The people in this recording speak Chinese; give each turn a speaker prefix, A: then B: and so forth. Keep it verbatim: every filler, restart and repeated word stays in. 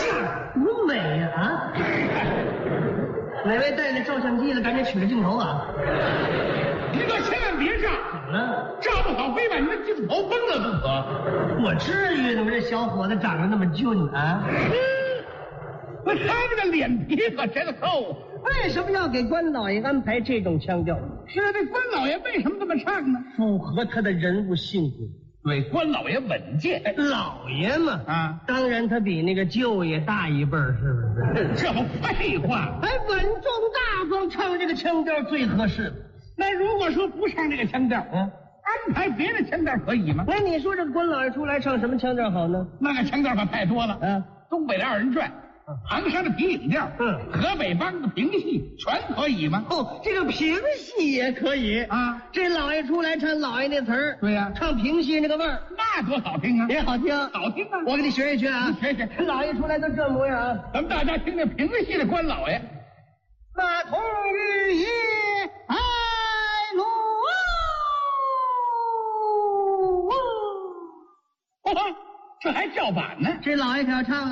A: 多美呀！啊！哪位带着照相机的，赶紧取着镜头啊！
B: 你可千万别照，
A: 怎么了？
B: 照不好非把你的镜头崩了不可。
A: 我至于的吗？这小伙子长得那么俊啊！
B: 那他这个脸皮可真厚。
A: 为什么要给关老爷安排这种腔调？
B: 是啊，这关老爷为什么这么唱呢？
A: 符合他的人物性格。
B: 对，关老爷稳健。
A: 哎，老爷嘛，
B: 啊，
A: 当然他比那个舅爷大一辈儿，是不是？
B: 这不废话。
A: 哎，稳重大方，唱这个腔调最合适。
B: 那如果说不唱这个腔调，
A: 嗯，
B: 安排别的腔调可以吗？
A: 哎，你说这关老爷出来唱什么腔调好呢？
B: 那个腔调可太多了。
A: 啊，
B: 东北的二人转，唐山的皮影调，
A: 嗯，
B: 河北梆子评戏，全可以吗？
A: 哦，这个评戏也可以
B: 啊。
A: 这老爷出来唱老爷那词儿，
B: 对呀，
A: 唱评戏那个味儿，
B: 那多好听啊！
A: 也好听，
B: 好听啊！
A: 我给你学一学啊，
B: 你学学。
A: 老爷出来都这模样啊！
B: 咱们大家听听评戏的关老爷。
A: 那童日夜爱罗
B: 哦，这还叫板呢？
A: 这老爷可要唱了。